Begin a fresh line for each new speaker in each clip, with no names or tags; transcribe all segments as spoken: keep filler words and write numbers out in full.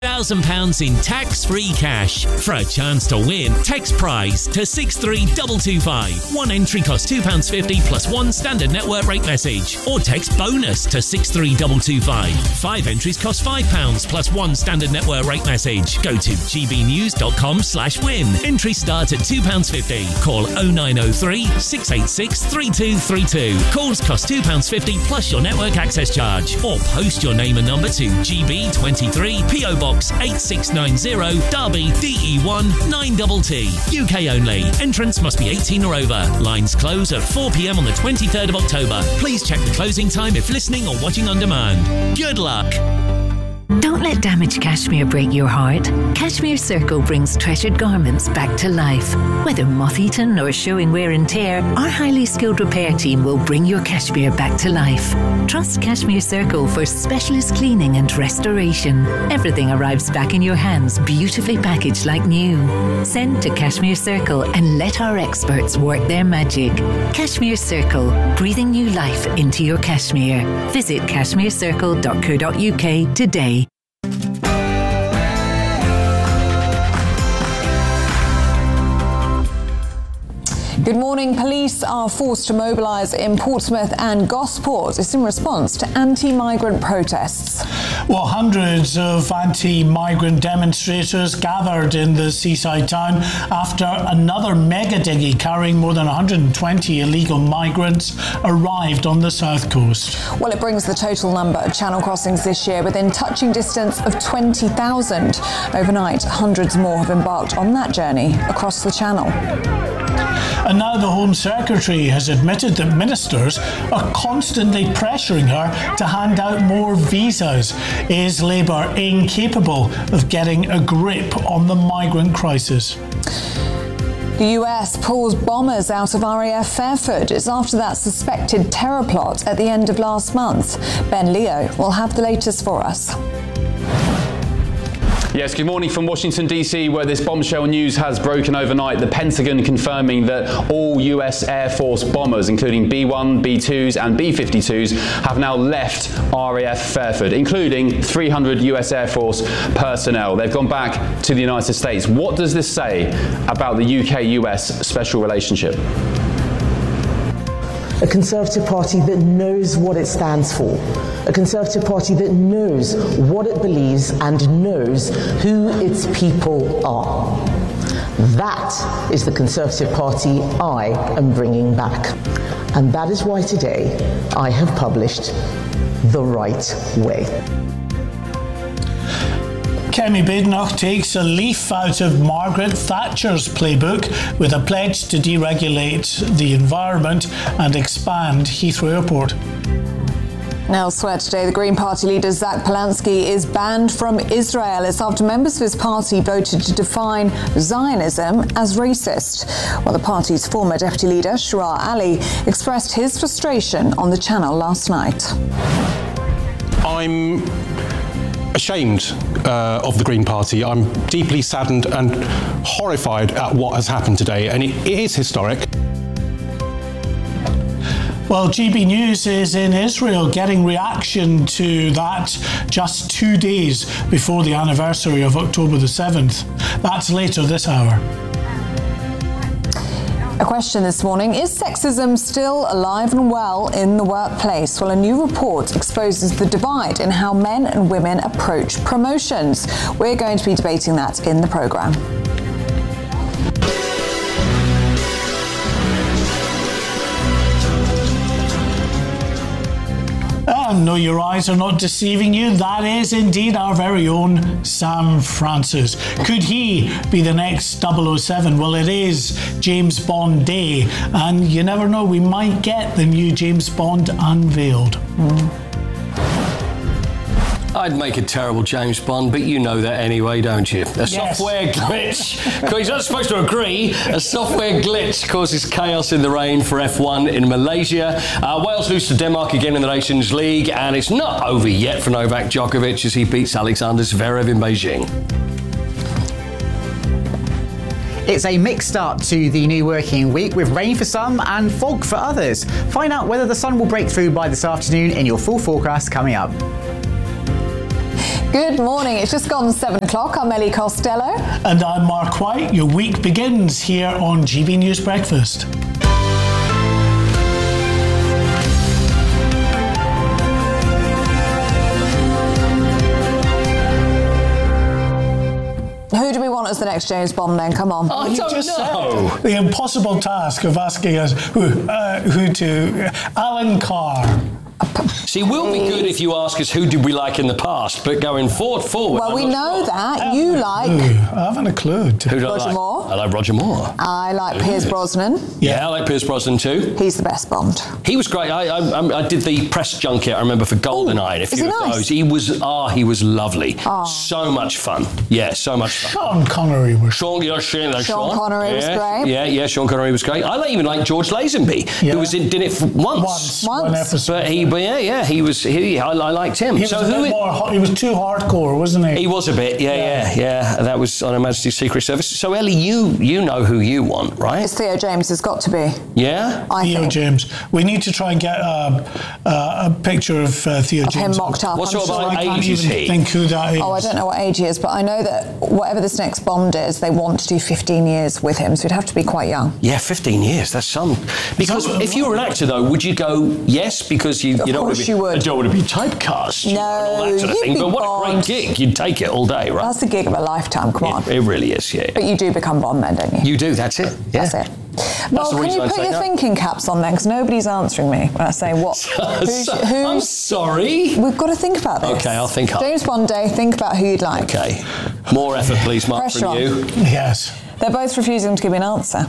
one thousand pounds in tax-free cash. For a chance to win, text prize to six three two two five. One entry costs two pounds fifty plus one standard network rate message. Or text bonus to six three two two five. Five entries cost five pounds plus one standard network rate message. Go to gbnews.com slash win. Entry starts at two pounds fifty. Call oh nine oh three, six eight six, three two three two. Calls cost two pounds fifty plus your network access charge. Or post your name and number to G B twenty-three, P O Box eight six nine zero, Derby, D E one nine T T. U K only. Entrance must be eighteen or over. Lines close at four p m on the twenty-third of October. Please check the closing time if listening or watching on demand. Good luck.
Don't let damaged cashmere break your heart. Cashmere Circle brings treasured garments back to life. Whether moth-eaten or showing wear and tear, our highly skilled repair team will bring your cashmere back to life. Trust Cashmere Circle for specialist cleaning and restoration. Everything arrives back in your hands, beautifully packaged like new. Send to Cashmere Circle and let our experts work their magic. Cashmere Circle, breathing new life into your cashmere. Visit cashmere circle dot co dot u k today.
Good morning. Police are forced to mobilise in Portsmouth and Gosport. It's in response to anti-migrant protests.
Well, hundreds of anti-migrant demonstrators gathered in the seaside town after another mega dinghy carrying more than one hundred twenty illegal migrants arrived on the south coast.
Well, it brings the total number of channel crossings this year within touching distance of twenty thousand. Overnight, hundreds more have embarked on that journey across the channel.
And now the Home Secretary has admitted that ministers are constantly pressuring her to hand out more visas. Is Labour incapable of getting a grip on the migrant crisis?
The U S pulls bombers out of R A F Fairford. It's after that suspected terror plot at the end of last month. Ben Leo will have the latest for us.
Yes, good morning from Washington, D C, where this bombshell news has broken overnight. The Pentagon confirming that all U S Air Force bombers, including B one, B twos and B fifty-twos, have now left R A F Fairford, including three hundred U S Air Force personnel. They've gone back to the United States. What does this say about the U K U S special relationship?
A Conservative Party that knows what it stands for. A Conservative Party that knows what it believes and knows who its people are. That is the Conservative Party I am bringing back. And that is why today I have published The Right Way.
Kemi Badenoch takes a leaf out of Margaret Thatcher's playbook with a pledge to deregulate the environment and expand Heathrow Airport.
Now, elsewhere today, the Green Party leader Zach Polansky is banned from Israel. It's after members of his party voted to define Zionism as racist. While the party's former deputy leader, Shurar Ali, expressed his frustration on the channel last night.
I'm ashamed uh, of the Green Party. I'm deeply saddened and horrified at what has happened today, and it, it is historic.
Well, G B News is in Israel getting reaction to that just two days before the anniversary of October the seventh. That's later this hour.
A question this morning, is sexism still alive and well in the workplace? Well, a new report exposes the divide in how men and women approach promotions. We're going to be debating that in the programme.
And no, your eyes are not deceiving you. That is indeed our very own Sam Francis. Could he be the next double oh seven? Well, it is James Bond Day, and you never know, we might get the new James Bond unveiled. Mm.
I'd make a terrible James Bond, but you know that anyway, don't you? A
yes.
software glitch. He's not supposed to agree. A software glitch causes chaos in the rain for F one in Malaysia. Uh, Wales lose to Denmark again in the Nations League, and it's not over yet for Novak Djokovic as he beats Alexander Zverev in Beijing.
It's a mixed start to the new working week with rain for some and fog for others. Find out whether the sun will break through by this afternoon in your full forecast coming up.
Good morning. It's just gone seven o'clock. I'm Ellie Costello.
And I'm Mark White. Your week begins here on G B News Breakfast.
Who do we want as the next James Bond then? Come on.
I don't
just
know.
said the impossible task of asking us who, uh, who to... Alan Carr.
See, it will be good if you ask us who did we like in the past, but going forward, forward.
Well,
I'm
we
not
know
sure.
that. You like...
Ooh, I haven't a clue.
Who do I
Roger
like?
Moore.
I like Roger Moore.
I like Pierce Brosnan.
Yeah, I like Pierce Brosnan too.
He's the best Bond.
He was great. I, I, I did the press junket, I remember, for GoldenEye.
Ooh,
If
is
you
he
of
nice?
those. He was, ah, he was lovely.
Oh.
So much fun. Yeah, so much fun.
Sean Connery was...
Sean, yeah, Sean,
Sean
Sean
Connery was
yeah,
great.
Yeah, yeah, Sean Connery was great. I like, even like George Lazenby,
Yeah.
who was in, did it for once.
Once.
Once.
One episode.
But he, but yeah, yeah, he was. He, I, I liked him.
He was,
so
a
who?
bit more, ho- he was too hardcore, wasn't he?
He was a bit, yeah, yeah, yeah. That was on Her Majesty's Secret Service. So Ellie, you you know who you want, right?
It's Theo James. Has got to be.
Yeah.
I
Theo
think.
James. We need to try and get uh, uh, a picture of uh, Theo
Of him
James.
mocked up.
What
I'm
sort of
sure.
like
I can't
age is
even
he?
think who that is.
Oh, I don't know what age he is, but I know that whatever this next Bond is, they want to do fifteen years with him, so he'd have to be quite young.
Yeah, fifteen years. That's some. Because if you were an actor, though, would you go yes because you,
Of
you don't want
course
to be,
you would.
you don't want to be typecast, you
No,
know, and all that sort of
you'd
thing.
be
But what a
Bond.
great gig! You'd take it all day, right?
That's the gig of a lifetime. Come on.
It, it really is. Yeah.
But you do become Bond then, don't you?
You do. That's it. Yeah.
That's it. Well,
the
can
reason
you
I
put
say
your
that.
thinking caps on then? Because nobody's answering me when I say what. Who's,
So- I'm
who's,
sorry.
we've got to think about this.
Okay, I'll think up.
James Bond Day, think about who you'd like.
Okay. More effort, please, Mark,
Pressure
from
on.
you.
Yes.
They're both refusing to give me an answer.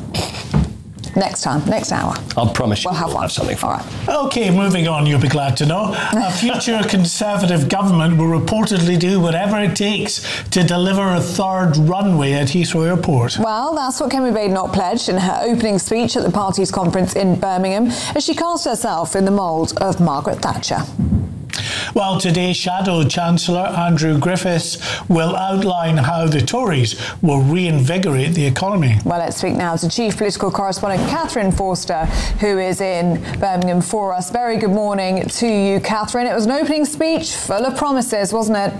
Next time, next hour.
I'll promise you
We'll have
we'll
one.
have something for
All
you.
right.
Okay, moving on, you'll be glad to know. A future Conservative government will reportedly do whatever it takes to deliver a third runway at Heathrow Airport.
Well, that's what Kemi Badenoch pledged in her opening speech at the party's conference in Birmingham as she cast herself in the mould of Margaret Thatcher.
Well, today, Shadow Chancellor Andrew Griffiths will outline how the Tories will reinvigorate the economy.
Well, let's speak now to Chief Political Correspondent Catherine Forster, who is in Birmingham for us. Very good morning to you, Catherine. It was an opening speech full of promises, wasn't it?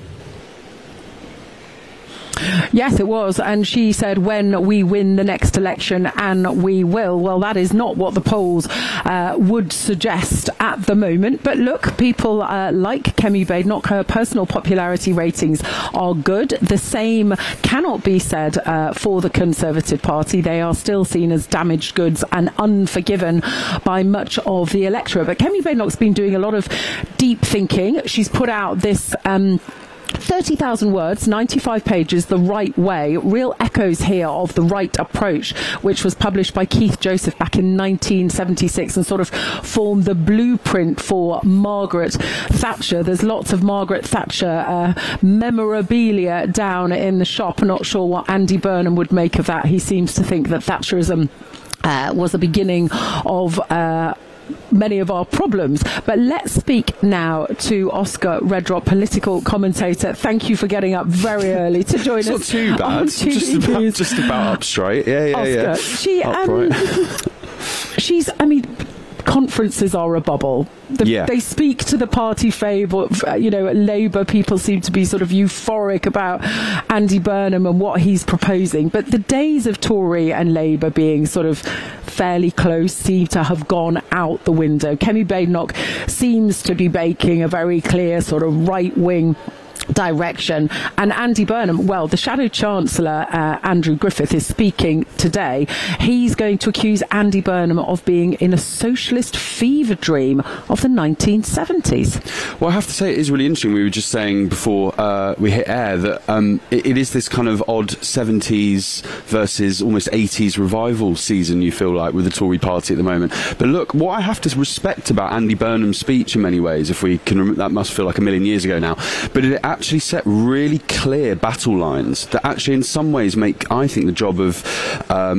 Yes, it was. And she said, when we win the next election, and we will. Well, that is not what the polls uh, would suggest at the moment. But look, people uh, like Kemi Badenoch, her personal popularity ratings are good. The same cannot be said uh, for the Conservative Party. They are still seen as damaged goods and unforgiven by much of the electorate. But Kemi Badenoch's been doing a lot of deep thinking. She's put out this... Um, thirty thousand words, ninety-five pages, The Right Way, real echoes here of The Right Approach, which was published by Keith Joseph back in nineteen seventy-six and sort of formed the blueprint for Margaret Thatcher. There's lots of Margaret Thatcher uh, memorabilia down in the shop. I'm not sure what Andy Burnham would make of that. He seems to think that Thatcherism uh, was the beginning of... Uh, many of our problems. But let's speak now to Oscar Redrop, political commentator. Thank you for getting up very early to join
it's
us.
Not too bad. Just about, just about up straight. Yeah, yeah,
Oscar,
yeah.
she, um,
Upright.
she's, I mean, conferences are a bubble. The,
Yeah.
They speak to the party favour. You know, Labour people seem to be sort of euphoric about Andy Burnham and what he's proposing. But the days of Tory and Labour being sort of fairly close seem to have gone out the window. Kemi Badenoch seems to be baking a very clear sort of right-wing direction. And Andy Burnham, well, the Shadow Chancellor, uh, Andrew Griffith, is speaking today. He's going to accuse Andy Burnham of being in a socialist fever dream of the nineteen seventies.
Well, I have to say it is really interesting. We were just saying before uh, we hit air that um, it, it is this kind of odd seventies versus almost eighties revival season, you feel like, with the Tory party at the moment. But look, what I have to respect about Andy Burnham's speech in many ways, if we can remember, that must feel like a million years ago now, but it actually set really clear battle lines that actually in some ways make, I think, the job of um,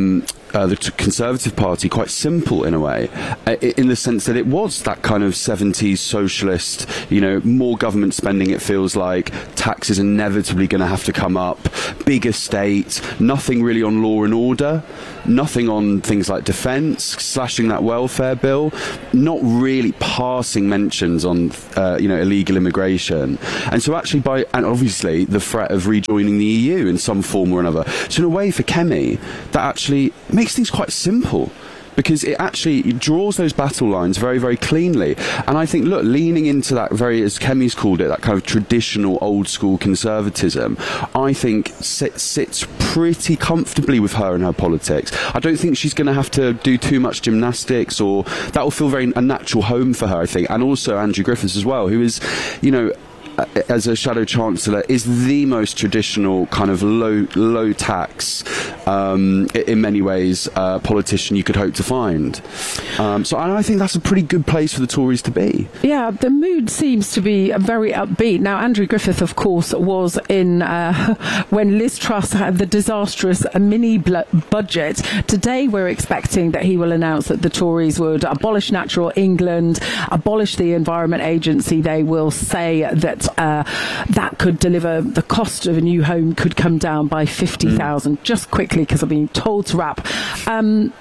uh, the Conservative Party quite simple in a way, uh, in the sense that it was that kind of seventies socialist, you know, more government spending, it feels like, taxes inevitably going to have to come up, bigger state, nothing really on law and order, nothing on things like defence, slashing that welfare bill, not really passing mentions on, uh, you know, illegal immigration. And so actually by, and obviously the threat of rejoining the E U in some form or another. So in a way for Kemi, that actually makes things quite simple, because it actually draws those battle lines very, very cleanly. And I think, look, leaning into that very, as Kemi's called it, that kind of traditional old school conservatism, I think sits, sits pretty comfortably with her and her politics. I don't think she's going to have to do too much gymnastics, or that will feel very a natural home for her, I think. And also Andrew Griffiths as well, who is, you know, as a Shadow Chancellor, is the most traditional kind of low low tax, um, in many ways, uh, politician you could hope to find. Um, so I, I think that's a pretty good place for the Tories to be.
Yeah, the mood seems to be very upbeat. Now, Andrew Griffith, of course, was in uh, when Liz Truss had the disastrous mini budget. Today, we're expecting that he will announce that the Tories would abolish Natural England, abolish the Environment Agency. They will say that Uh, that could deliver, the cost of a new home could come down by fifty thousand. Mm. Just quickly, because I'm being told to wrap. Um,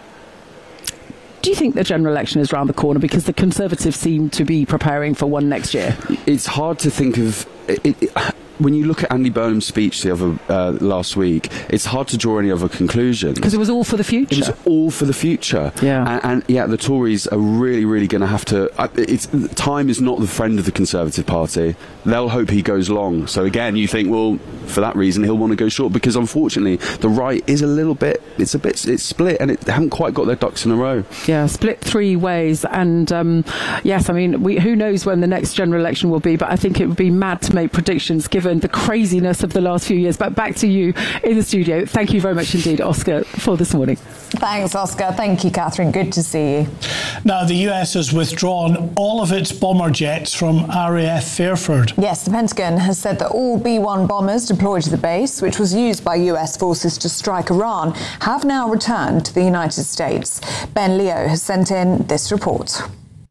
do you think the general election is round the corner? Because the Conservatives seem to be preparing for one next year.
It's hard to think of... It, it, when you look at Andy Burnham's speech the other uh, last week, it's hard to draw any other conclusion.
Because it was all for the future.
It was all for the future.
Yeah.
And, and yeah, the Tories are really, really going to have to... Uh, it's, time is not the friend of the Conservative Party. They'll hope he goes long. So again, you think, well, for that reason, he'll want to go short. Because unfortunately, the right is a little bit... It's a bit... It's split, and it, they haven't quite got their ducks in a row.
Yeah, split three ways. And um, yes, I mean, we, who knows when the next general election will be, but I think it would be mad to make predictions given the craziness of the last few years. But back to you in the studio. Thank you very much indeed, Oscar, for this morning.
Thanks, Oscar. Thank you, Catherine. Good to see you.
Now, the U S has withdrawn all of its bomber jets from R A F Fairford.
Yes, the Pentagon has said that all B one bombers deployed to the base, which was used by U S forces to strike Iran, have now returned to the United States. Ben Leo has sent in this report.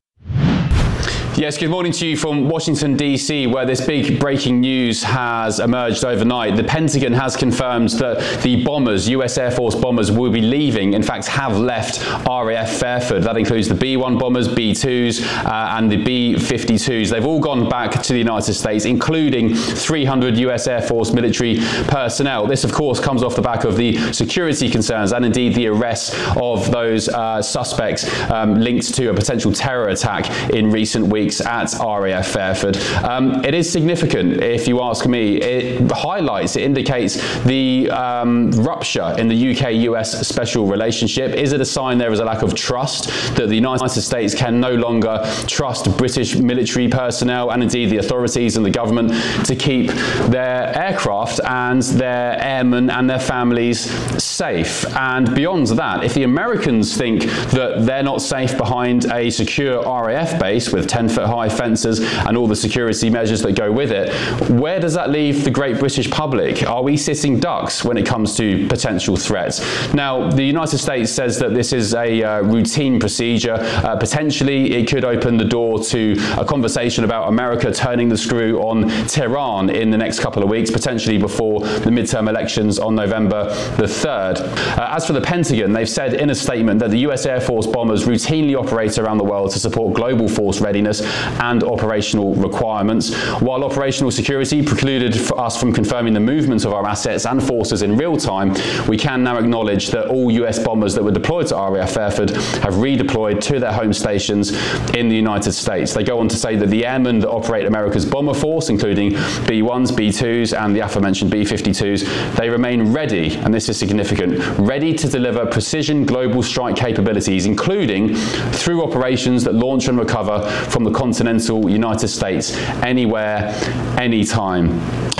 Yes, good morning to you from Washington, D C, where this big breaking news has emerged overnight. The Pentagon has confirmed that the bombers, U S Air Force bombers, will be leaving, in fact, have left R A F Fairford. That includes the B one bombers, B twos, uh, and the B fifty-twos. They've all gone back to the United States, including three hundred U S Air Force military personnel. This, of course, comes off the back of the security concerns and indeed the arrest of those uh, suspects um, linked to a potential terror attack in recent weeks at R A F Fairford. Um, it is significant, if you ask me. It highlights, it indicates the um, rupture in the U K U S special relationship. Is it a sign there is a lack of trust, that the United States can no longer trust British military personnel and indeed the authorities and the government to keep their aircraft and their airmen and their families safe? And beyond that, if the Americans think that they're not safe behind a secure R A F base with ten foot high fences and all the security measures that go with it, where does that leave the great British public? Are we sitting ducks when it comes to potential threats? Now, the United States says that this is a uh, routine procedure. Uh, potentially, it could open the door to a conversation about America turning the screw on Tehran in the next couple of weeks, potentially before the midterm elections on November the third. Uh, as for the Pentagon, they've said in a statement that the U S Air Force bombers routinely operate around the world to support global force readiness and operational requirements. While operational security precluded for us from confirming the movement of our assets and forces in real time, we can now acknowledge that all U S bombers that were deployed to R A F Fairford have redeployed to their home stations in the United States. They go on to say that the airmen that operate America's bomber force, including B ones, B twos, and the aforementioned B fifty-twos, they remain ready, and this is significant, ready to deliver precision global strike capabilities, including through operations that launch and recover from the continental United States, anywhere, anytime.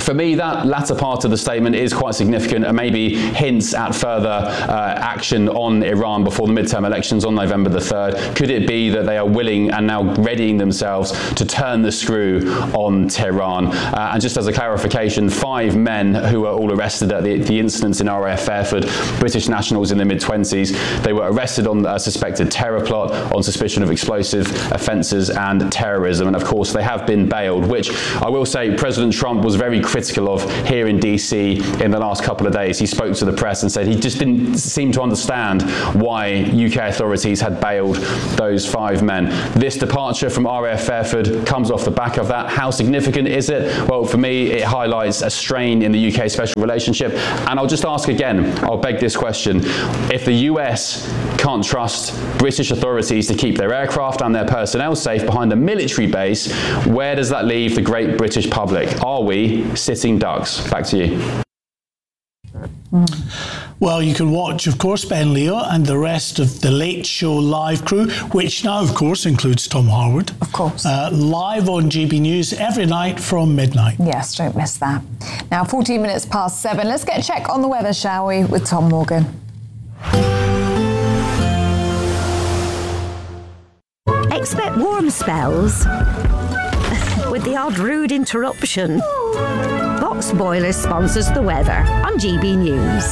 for me, that latter part of the statement is quite significant and maybe hints at further uh, action on Iran before the midterm elections on November the third. Could it be that they are willing and now readying themselves to turn the screw on Tehran? Uh, and just as a clarification, five men who were all arrested at the, the incidents in R A F Fairford, British nationals in their mid-twenties, they were arrested on a suspected terror plot, on suspicion of explosive offences and terrorism. And of course, they have been bailed, which I will say President Trump was very critical of here in D C in the last couple of days. He spoke to the press and said he just didn't seem to understand why U K authorities had bailed those five men. This departure from R A F Fairford comes off the back of that. How significant is it? Well, for me, it highlights a strain in the U K special relationship. And I'll just ask again, I'll beg this question. If the U S can't trust British authorities to keep their aircraft and their personnel safe behind a military base, where does that leave the great British public? Are we sitting ducks? Back to you.
Well, you can watch, of course, Ben Leo and the rest of the Late Show live crew, which now, of course, includes Tom Harwood.
Of course.
Uh, live on G B News every night from midnight.
Yes, don't miss that. Now, fourteen minutes past seven. Let's get a check on the weather, shall we, with Tom Morgan.
Expect warm spells with the odd rude interruption. Box Boilers sponsors the weather on G B News.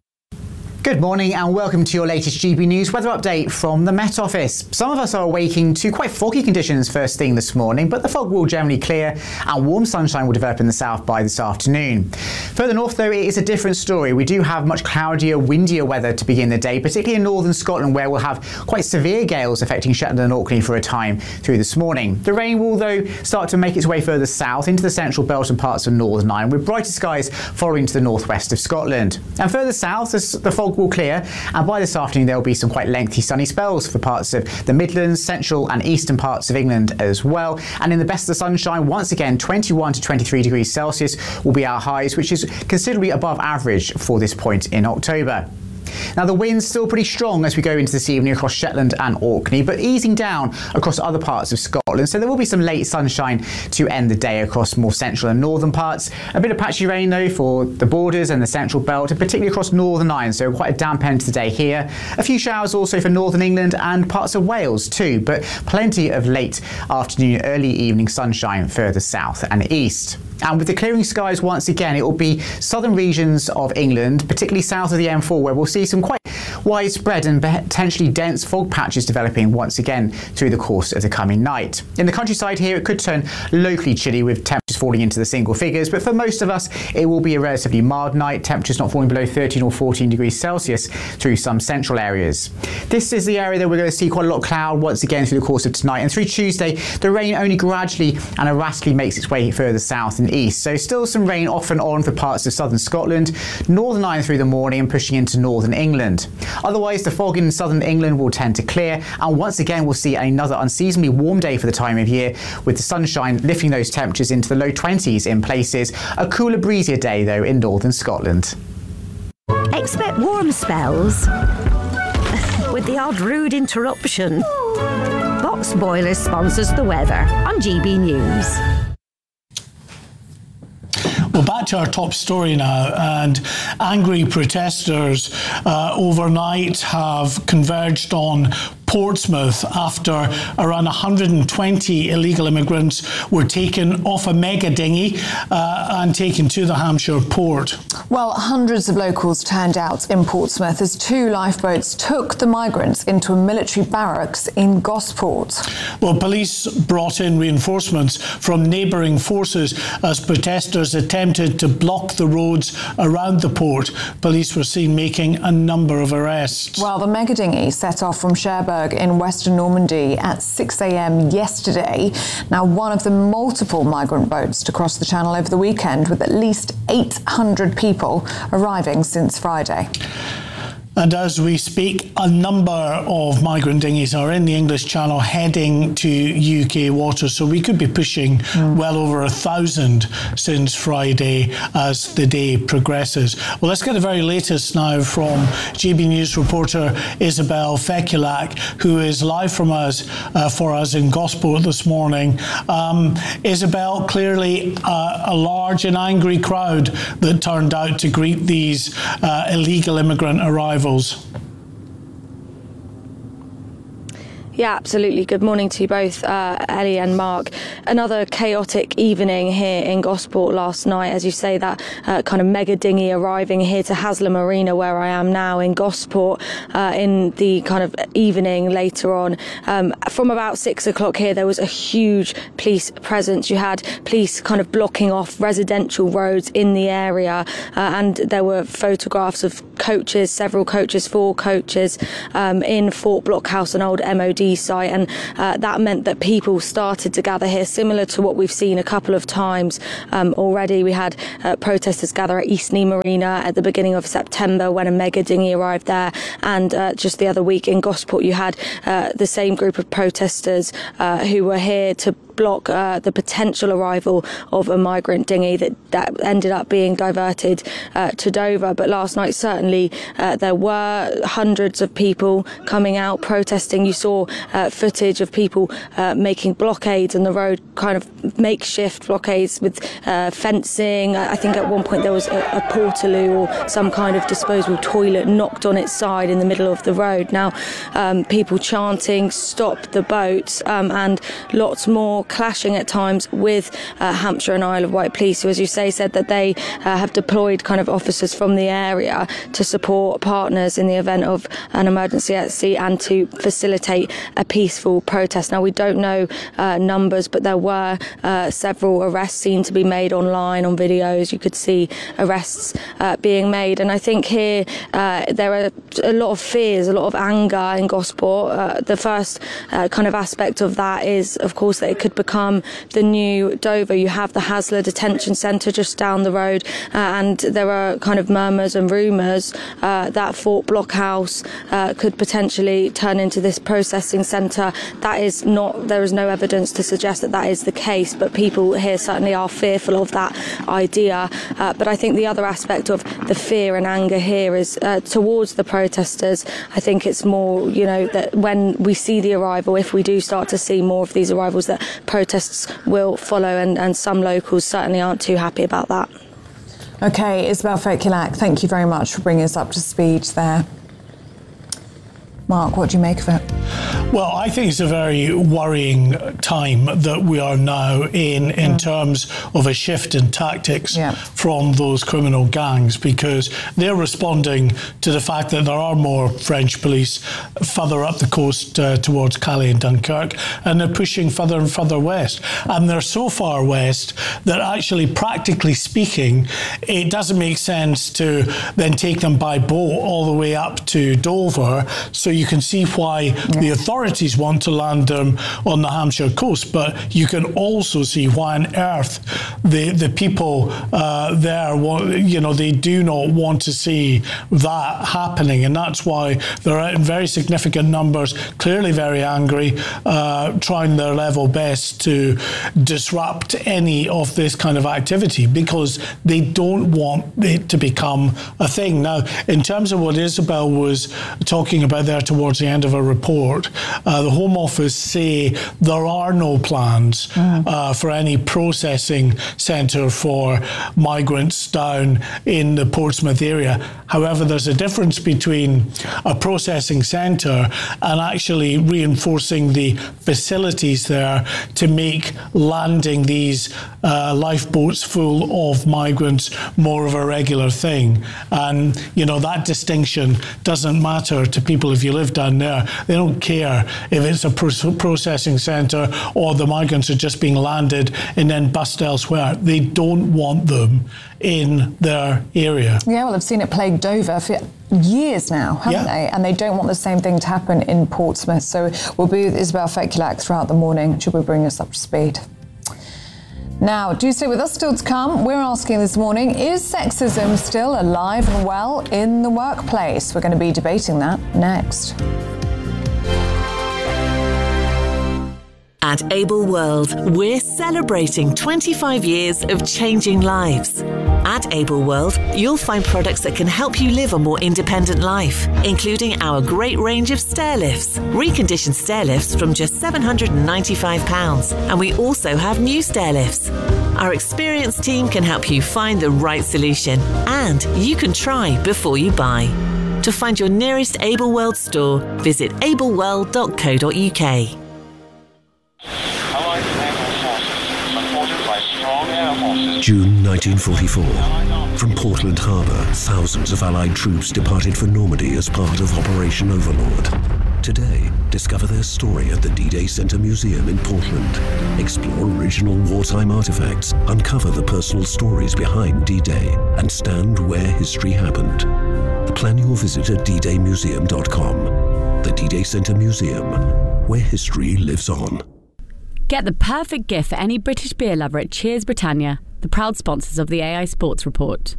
Good morning and welcome to your latest G B News weather update from the Met Office. Some of us are awaking to quite foggy conditions first thing this morning, but the fog will generally clear and warm sunshine will develop in the south by this afternoon. Further north, though, it is a different story. We do have much cloudier, windier weather to begin the day, particularly in northern Scotland, where we'll have quite severe gales affecting Shetland and Orkney for a time through this morning. The rain will, though, start to make its way further south into the central belt and parts of Northern Ireland, with brighter skies following to the northwest of Scotland. And further south, the fog will clear, and by this afternoon there will be some quite lengthy sunny spells for parts of the Midlands, central and eastern parts of England as well. And in the best of the sunshine, once again, twenty-one to twenty-three degrees Celsius will be our highs, which is considerably above average for this point in October. Now, the wind's still pretty strong as we go into this evening across Shetland and Orkney, but easing down across other parts of Scotland, so there will be some late sunshine to end the day across more central and northern parts. A bit of patchy rain, though, for the borders and the central belt, and particularly across Northern Ireland, so quite a damp end to the day here. A few showers also for northern England and parts of Wales too, but plenty of late afternoon, early evening sunshine further south and east. And with the clearing skies once again, it will be southern regions of England, particularly south of the M four, where we'll see some quite widespread and potentially dense fog patches developing once again through the course of the coming night. In the countryside here, it could turn locally chilly with temperatures falling into the single figures, but for most of us, it will be a relatively mild night, temperatures not falling below thirteen or fourteen degrees Celsius through some central areas. This is the area that we're going to see quite a lot of cloud once again through the course of tonight, and through Tuesday, the rain only gradually and erratically makes its way further south and east. So still some rain off and on for parts of southern Scotland, Northern Ireland through the morning and pushing into northern England. Otherwise, the fog in southern England will tend to clear, and once again we'll see another unseasonably warm day for the time of year, with the sunshine lifting those temperatures into the low twenties in places. A cooler, breezier day though in northern Scotland.
Expect warm spells with the odd rude interruption. Box Boilers sponsors the weather on G B News.
Well, back to our top story now, and angry protesters uh, overnight have converged on Portsmouth after around one hundred twenty illegal immigrants were taken off a mega dinghy uh, and taken to the Hampshire port.
Well, hundreds of locals turned out in Portsmouth as two lifeboats took the migrants into a military barracks in Gosport.
Well, police brought in reinforcements from neighbouring forces as protesters attempted to block the roads around the port. Police were seen making a number of arrests.
Well, the mega dinghy set off from Cherbourg in Western Normandy at six a.m. yesterday. Now, one of the multiple migrant boats to cross the channel over the weekend, with at least eight hundred people arriving since Friday.
And as we speak, a number of migrant dinghies are in the English Channel heading to U K waters. So we could be pushing mm. well over a thousand since Friday as the day progresses. Well, let's get the very latest now from G B News reporter Isabel Fekulak, who is live from us uh, for us in Gosport this morning. Um, Isabel, clearly uh, a large and angry crowd that turned out to greet these uh, illegal immigrant arrivals.
Yeah, absolutely. Good morning to you both, uh, Ellie and Mark. Another chaotic evening here in Gosport last night. As you say, that uh, kind of mega dinghy arriving here to Haslam Marina, where I am now in Gosport, uh, in the kind of evening later on. Um, from about six o'clock here, there was a huge police presence. You had police kind of blocking off residential roads in the area, uh, and there were photographs of coaches, several coaches, four coaches, um, in Fort Blockhouse, an old M O D site, and uh, that meant that people started to gather here, similar to what we've seen a couple of times um, already. We had uh, protesters gather at Eastney Marina at the beginning of September when a mega dinghy arrived there, and uh, just the other week in Gosport you had uh, the same group of protesters uh, who were here to block uh, the potential arrival of a migrant dinghy that, that ended up being diverted uh, to Dover. But last night certainly uh, there were hundreds of people coming out protesting. You saw uh, footage of people uh, making blockades on the road, kind of makeshift blockades with uh, fencing. I think at one point there was a, a portaloo or some kind of disposable toilet knocked on its side in the middle of the road. Now um, people chanting "Stop the boats" um, and lots more clashing at times with uh, Hampshire and Isle of Wight police, who, as you say, said that they uh, have deployed kind of officers from the area to support partners in the event of an emergency at sea and to facilitate a peaceful protest. Now, we don't know uh, numbers, but there were uh, several arrests seen to be made online on videos. You could see arrests uh, being made, and I think here uh, there are a lot of fears, a lot of anger in Gosport. Uh, the first uh, kind of aspect of that is, of course, that it could become the new Dover. You have the Haslar Detention Centre just down the road, uh, and there are kind of murmurs and rumours uh, that Fort Blockhouse uh, could potentially turn into this processing centre. That is not, there is no evidence to suggest that that is the case, but people here certainly are fearful of that idea. Uh, but I think the other aspect of the fear and anger here is uh, towards the protesters. I think it's more, you know, that when we see the arrival, if we do start to see more of these arrivals, that protests will follow, and, and some locals certainly aren't too happy about that.
OK, Isabel Fekulak, thank you very much for bringing us up to speed there. Mark, what do you make of it?
Well, I think it's a very worrying time that we are now in, in mm. terms of a shift in tactics yeah. from those criminal gangs, because they're responding to the fact that there are more French police further up the coast uh, towards Calais and Dunkirk, and they're pushing further and further west. And they're so far west that actually, practically speaking, it doesn't make sense to then take them by boat all the way up to Dover. So you can see why yeah. the authorities want to land them on the Hampshire coast, but you can also see why on earth the the people uh, there, you know, they do not want to see that happening, and that's why they're out in very significant numbers, clearly very angry, uh, trying their level best to disrupt any of this kind of activity, because they don't want it to become a thing. Now, in terms of what Isabel was talking about there towards the end of a report, uh, the Home Office say there are no plans mm. uh, for any processing centre for migrants down in the Portsmouth area. However, there's a difference between a processing centre and actually reinforcing the facilities there to make landing these uh, lifeboats full of migrants more of a regular thing. And, you know, that distinction doesn't matter to people if you live down there. They don't care if it's a pro- processing centre or the migrants are just being landed and then bussed elsewhere. They don't want them in their area.
Yeah, well, I've seen it plague Dover for years now, haven't yeah. they? And they don't want the same thing to happen in Portsmouth. So we'll be with Isabel Fekulak throughout the morning. Should we bring us up to speed? Now, do stay with us. Still to come, we're asking this morning, is sexism still alive and well in the workplace? We're going to be debating that next.
At Able World, we're celebrating twenty-five years of changing lives. At Able World, you'll find products that can help you live a more independent life, including our great range of stair lifts, reconditioned stair lifts from just seven hundred ninety-five pounds, and we also have new stair lifts. Our experienced team can help you find the right solution, and you can try before you buy. To find your nearest Able World store, visit able world dot co dot uk.
June nineteen forty-four. From Portland Harbour, thousands of Allied troops departed for Normandy as part of Operation Overlord. Today, discover their story at the D-Day Center Museum in Portland. Explore original wartime artifacts, uncover the personal stories behind D-Day, and stand where history happened. Plan your visit at d day museum dot com. The D-Day Center Museum, where history lives on.
Get the perfect gift for any British beer lover at Cheers Britannia, the proud sponsors of the A I Sports Report.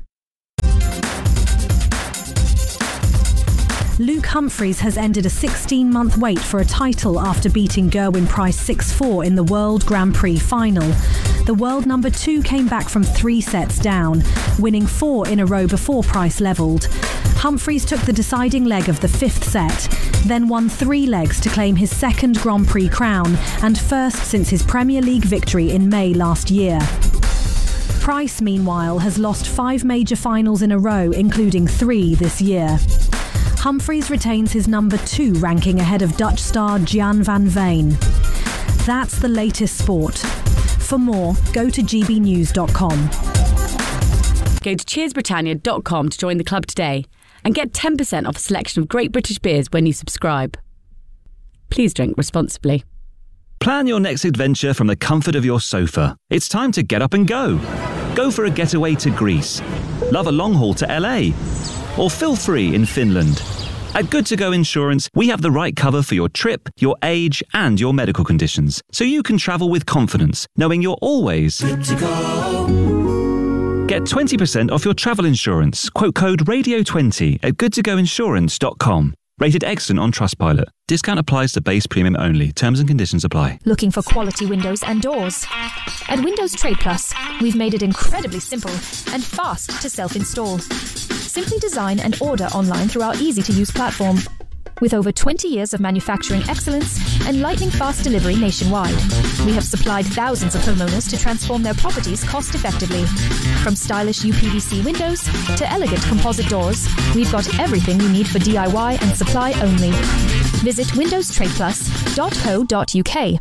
Luke Humphries has ended a sixteen-month wait for a title after beating Gerwyn Price six four in the World Grand Prix final. The world number two came back from three sets down, winning four in a row before Price levelled. Humphries took the deciding leg of the fifth set, then won three legs to claim his second Grand Prix crown and first since his Premier League victory in May last year. Price, meanwhile, has lost five major finals in a row, including three this year. Humphries retains his number two ranking ahead of Dutch star Gian van Veen. That's the latest sport. For more, go to g b news dot com.
Go to cheers britannia dot com to join the club today and get ten percent off a selection of great British beers when you subscribe. Please drink responsibly.
Plan your next adventure from the comfort of your sofa. It's time to get up and go. Go for a getaway to Greece. Love a long haul to L A. Or feel free in Finland. At Good To Go Insurance, we have the right cover for your trip, your age, and your medical conditions, so you can travel with confidence, knowing you're always good to go. Get twenty percent off your travel insurance. Quote code radio twenty at good to go insurance dot com. Rated excellent on Trustpilot. Discount applies to base premium only. Terms and conditions apply.
Looking for quality windows and doors? At Windows Trade Plus, we've made it incredibly simple and fast to self-install. Simply design and order online through our easy-to-use platform. With over twenty years of manufacturing excellence and lightning-fast delivery nationwide, we have supplied thousands of homeowners to transform their properties cost-effectively. From stylish U P V C windows to elegant composite doors, we've got everything you need for D I Y and supply only. Visit windows trade plus dot co dot u k.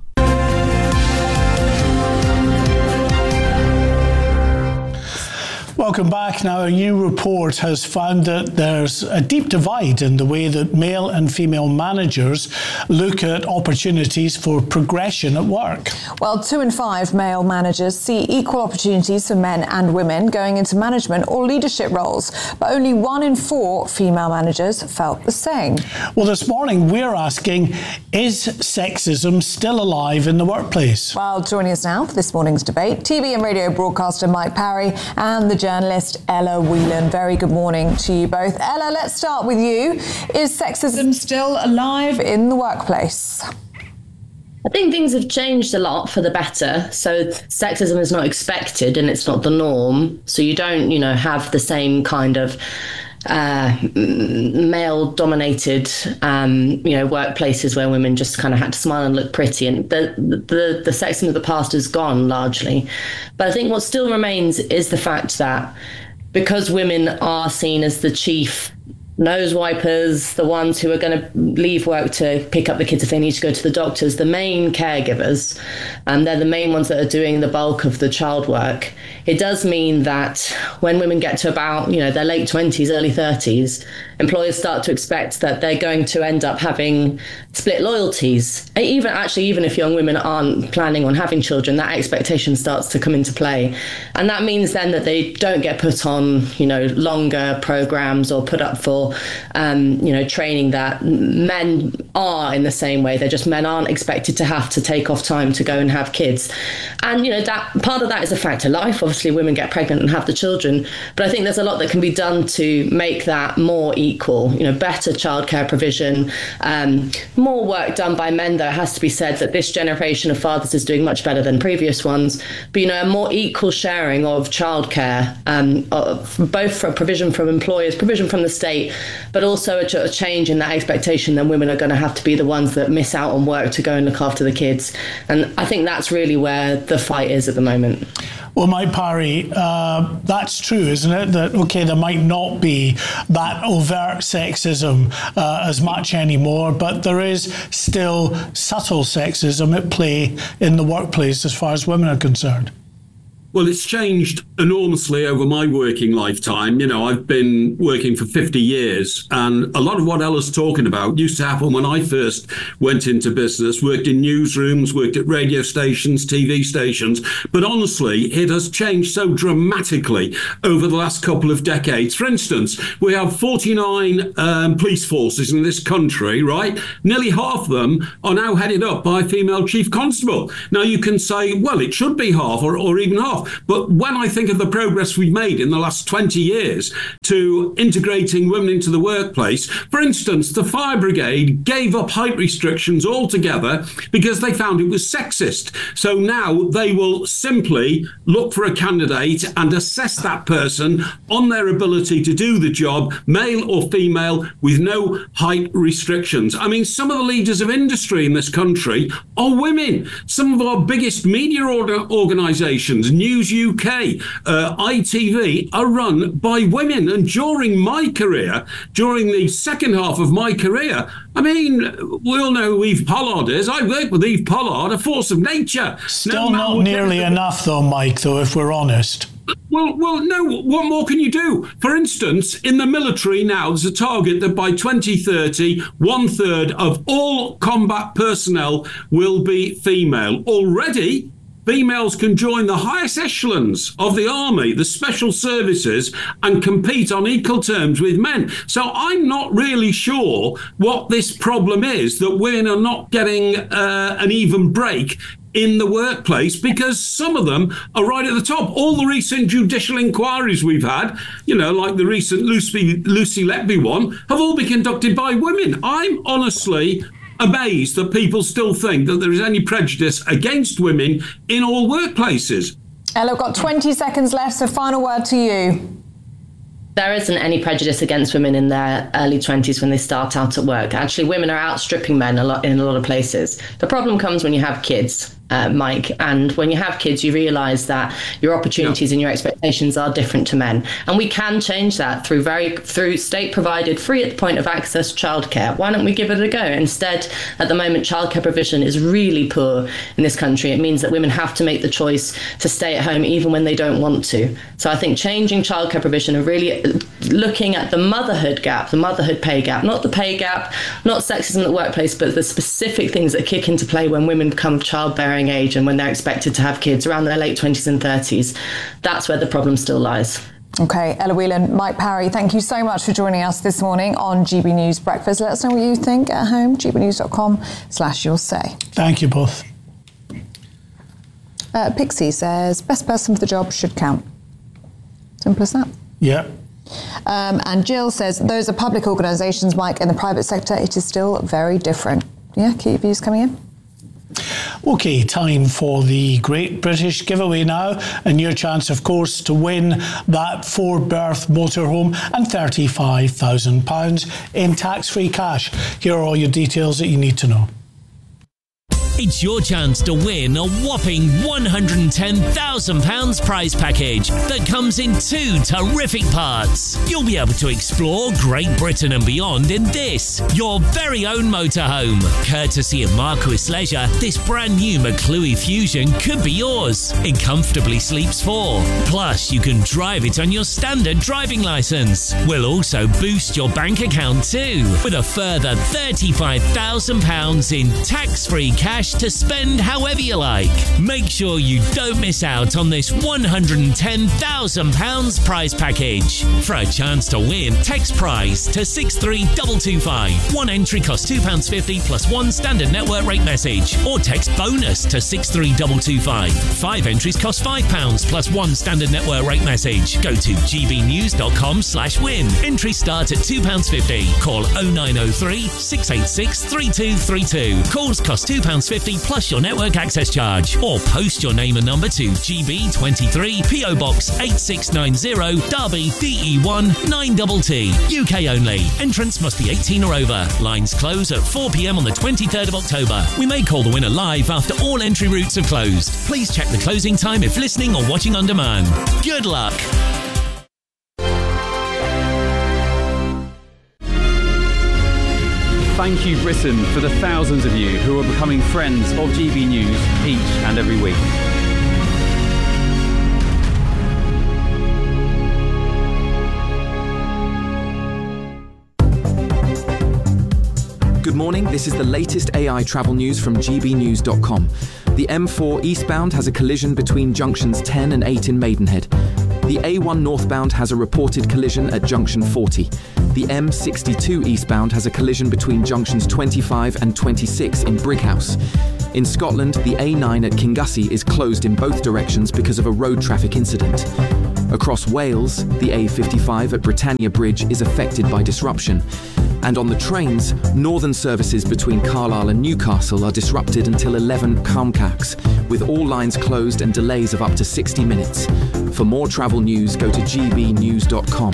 Welcome back. Now, a new report has found that there's a deep divide in the way that male and female managers look at opportunities for progression at work.
Well, two in five male managers see equal opportunities for men and women going into management or leadership roles, but only one in four female managers felt the same.
Well, this morning we're asking, is sexism still alive in the workplace?
Well, joining us now for this morning's debate, T V and radio broadcaster Mike Parry and the journalist Ella Whelan. Very good morning to you both. Ella, let's start with you. Is sexism still alive in the workplace?
I think things have changed a lot for the better. So sexism is not expected and it's not the norm. So you don't, you know, have the same kind of uh, male-dominated, um, you know, workplaces where women just kind of had to smile and look pretty. And the, the, the sexism of the past is gone largely. But I think what still remains is the fact that because women are seen as the chief nose wipers, the ones who are going to leave work to pick up the kids if they need to go to the doctors, the main caregivers, and they're the main ones that are doing the bulk of the child work. It does mean that when women get to about, you know, their late twenties, early thirties, employers start to expect that they're going to end up having split loyalties. Even actually, even if young women aren't planning on having children, that expectation starts to come into play. And that means then that they don't get put on, you know, longer programs or put up for cultural, um, you know, training that men are in the same way. They're just men aren't expected to have to take off time to go and have kids. And, you know, that part of that is a fact of life. Obviously, women get pregnant and have the children. But I think there's a lot that can be done to make that more equal, you know, better childcare provision, um, more work done by men, though. It has to be said that this generation of fathers is doing much better than previous ones. But, you know, a more equal sharing of childcare, um, of both for provision from employers, provision from the state, but also a, a change in that expectation that women are going to have to be the ones that miss out on work to go and look after the kids. And I think that's really where the fight is at the moment.
Well, Mike Parry, uh, that's true, isn't it? That, OK, there might not be that overt sexism uh, as much anymore, but there is still subtle sexism at play in the workplace as far as women are concerned.
Well, it's changed enormously over my working lifetime. You know, I've been working for fifty years, and a lot of what Ella's talking about used to happen when I first went into business, worked in newsrooms, worked at radio stations, T V stations. But honestly, it has changed so dramatically over the last couple of decades. For instance, we have forty-nine um, police forces in this country, right? Nearly half of them are now headed up by a female chief constable. Now, you can say, well, it should be half or, or even half. But when I think of the progress we've made in the last twenty years to integrating women into the workplace, for instance, the fire brigade gave up height restrictions altogether because they found it was sexist. So now they will simply look for a candidate and assess that person on their ability to do the job, male or female, with no height restrictions. I mean, some of the leaders of industry in this country are women. Some of our biggest media order organisations, News U K, uh, I T V, are run by women. And during my career, during the second half of my career, I mean, we all know who Eve Pollard is. I worked with Eve Pollard, a force of nature.
Still no not nearly enough, though, Mike, though, if we're honest.
Well, well, no, what more can you do? For instance, in the military now, there's a target that by twenty thirty, one third of all combat personnel will be female. Already, females can join the highest echelons of the army, the special services, and compete on equal terms with men. So I'm not really sure what this problem is, that women are not getting uh, an even break in the workplace, because some of them are right at the top. All the recent judicial inquiries we've had, you know, like the recent Lucy, Lucy Letby one, have all been conducted by women. I'm honestly amazed that people still think that there is any prejudice against women in all workplaces.
Ella, I've got twenty seconds left, so final word to you.
There isn't any prejudice against women in their early twenties when they start out at work. Actually, women are outstripping men a lot in a lot of places. The problem comes when you have kids, uh, Mike, and when you have kids, you realise that your opportunities yeah. and your expectations are different to men. And we can change that through very through state-provided, free at the point of access childcare. Why don't we give it a go? Instead, at the moment, childcare provision is really poor in this country. It means that women have to make the choice to stay at home even when they don't want to. So I think changing childcare provision and really looking at the motherhood gap, the motherhood pay gap, not the pay gap, not sexism in the workplace, but the specific things that kick into play when women become of childbearing age and when they're expected to have kids around their late twenties and thirties. That's where the problem still lies.
OK, Ella Whelan, Mike Parry, thank you so much for joining us this morning on G B News Breakfast. Let us know what you think at home, g b news dot com slash your say.
Thank you both.
Uh, Pixie says, best person for the job should count. Simple as that.
Yeah.
Um, and Jill says, those are public organisations, Mike. In the private sector, it is still very different. Yeah, keep views coming in.
OK, time for the Great British Giveaway now. And your chance, of course, to win that four-berth motorhome and thirty-five thousand pounds in tax-free cash. Here are all your details that you need to know.
It's your chance to win a whopping one hundred ten thousand pounds prize package that comes in two terrific parts. You'll be able to explore Great Britain and beyond in this, your very own motorhome. Courtesy of Marquis Leisure, this brand new McClue Fusion could be yours. It comfortably sleeps four. Plus, you can drive it on your standard driving licence. We'll also boost your bank account too, with a further thirty-five thousand pounds in tax-free cash cash to spend however you like. Make sure you don't miss out on this one hundred ten thousand pounds prize package. For a chance to win, text prize to six three two two five. One entry costs two pounds fifty plus one standard network rate message. Or text bonus to six three two two five. Five entries cost five pounds plus one standard network rate message. Go to gbnews.com slash win. Entries start at two pounds fifty. Call oh nine oh three, six eight six, three two three two. Calls cost two pounds fifty plus your network access charge. Or post your name and number to G B twenty-three, P O Box eight six nine zero, Derby, D E one nine T T. U K only. Entrance must be eighteen or over. Lines close at four p.m. on the twenty-third of October. We may call the winner live after all entry routes have closed. Please check the closing time if listening or watching on demand. Good luck.
Thank you, Britain, for the thousands of you who are becoming friends of G B News each and every week.
Good morning, this is the latest A I travel news from G B news dot com. The M four eastbound has a collision between junctions ten and eight in Maidenhead. The A one northbound has a reported collision at junction forty. The M sixty-two eastbound has a collision between junctions twenty-five and twenty-six in Brighouse. In Scotland, the A nine at Kingussie is closed in both directions because of a road traffic incident. Across Wales, the A fifty-five at Britannia Bridge is affected by disruption. And on the trains, northern services between Carlisle and Newcastle are disrupted until eleven Comcax, with all lines closed and delays of up to sixty minutes. For more travel news, go to g b news dot com.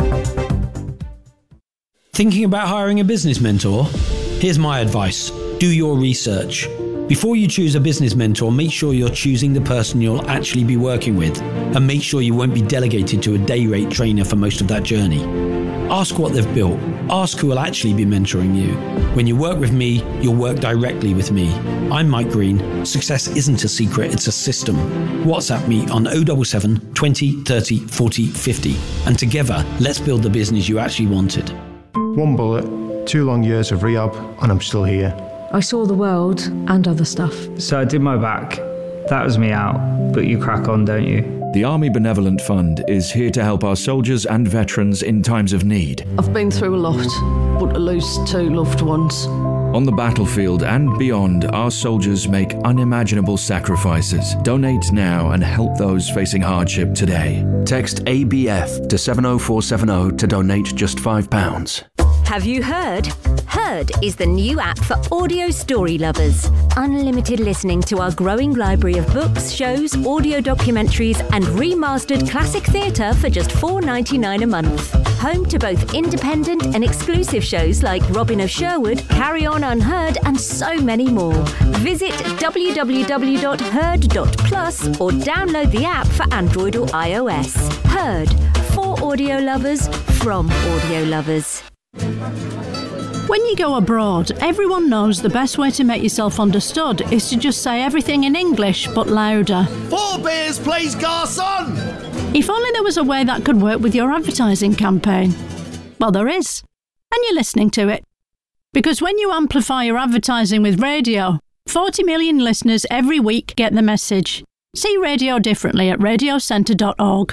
Thinking about hiring a business mentor? Here's my advice. Do your research. Before you choose a business mentor, make sure you're choosing the person you'll actually be working with, and make sure you won't be delegated to a day rate trainer for most of that journey. Ask what they've built. Ask who will actually be mentoring you. When you work with me, you'll work directly with me. I'm Mike Green. Success isn't a secret, it's a system. WhatsApp me on oh seven seven, twenty, thirty, forty, fifty. And together, let's build the business you actually wanted.
One bullet, two long years of rehab, and I'm still here.
I saw the world and other stuff.
So I did my back. That was me out. But you crack on, don't you?
The Army Benevolent Fund is here to help our soldiers and veterans in times of need.
I've been through a lot, but to lose two loved ones.
On the battlefield and beyond, our soldiers make unimaginable sacrifices. Donate now and help those facing hardship today.
Text A B F to seven oh four seven oh to donate just five pounds.
Have you heard? Heard is the new app for audio story lovers. Unlimited listening to our growing library of books, shows, audio documentaries and remastered classic theatre for just four pounds ninety-nine a month. Home to both independent and exclusive shows like Robin of Sherwood, Carry On Unheard and so many more. Visit w w w dot heard dot plus or download the app for Android or iOS. Heard. For audio lovers, from audio lovers.
When you go abroad, everyone knows the best way to make yourself understood is to just say everything in English, but louder.
Four beers, please, garçon!
If only there was a way that could work with your advertising campaign. Well, there is. And you're listening to it. Because when you amplify your advertising with radio, forty million listeners every week get the message. See radio differently at radio centre dot org.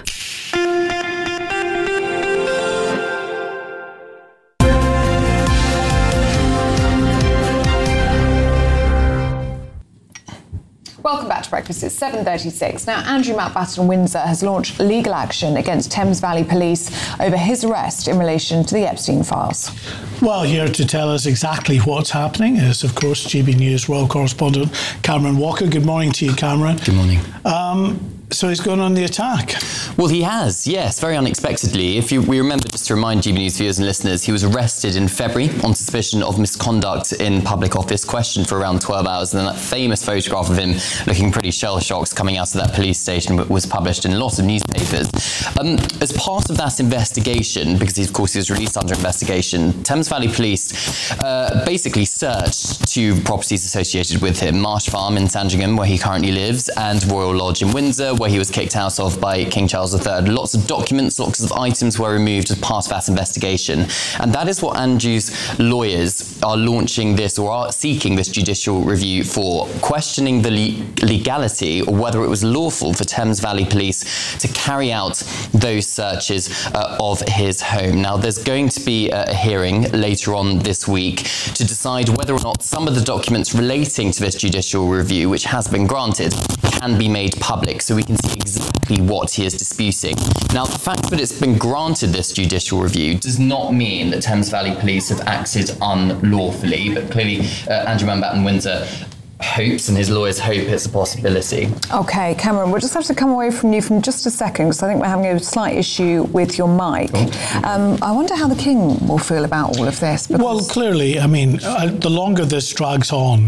Welcome back to Breakfast. It's seven thirty-six. Now, Andrew Mountbatten Windsor has launched legal action against Thames Valley Police over his arrest in relation to the Epstein files.
Well, here to tell us exactly what's happening is, of course, G B News World Correspondent Cameron Walker. Good morning to you, Cameron.
Good morning.
Um, so he's gone on the attack.
Well, he has, yes, very unexpectedly. If you, we remember, just to remind G B News viewers and listeners, he was arrested in February on suspicion of misconduct in public office, questioned for around twelve hours, and then that famous photograph of him looking pretty shell-shocked coming out of that police station was published in a lot of newspapers. Um, as part of that investigation, because he, of course he was released under investigation, Thames Valley Police uh, basically searched two properties associated with him, Marsh Farm in Sandringham, where he currently lives, and Royal Lodge in Windsor, where he was kicked out of by King Charles the Third. Lots of documents, lots of items were removed as part of that investigation. And that is what Andrew's lawyers are launching this, or are seeking this judicial review for, questioning the le- legality or whether it was lawful for Thames Valley Police to carry out those searches uh, of his home. Now, there's going to be a hearing later on this week to decide whether or not some of the documents relating to this judicial review, which has been granted, can be made public so we can see exactly what he is disputing. Now, the fact that it's been granted this judicial review does not mean that Thames Valley Police have acted unlawfully, but clearly uh, Andrew Mountbatten-Windsor hopes, and his lawyers hope, it's a possibility.
OK, Cameron, we'll just have to come away from you from just a second, because I think we're having a slight issue with your mic. Oh. Um, I wonder how the King will feel about all of this.
Well, clearly, I mean, uh, the longer this drags on,